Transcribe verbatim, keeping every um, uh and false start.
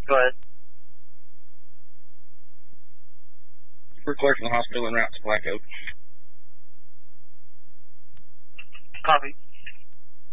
Go ahead. We're clear from the hospital en route to Black Oak. Copy.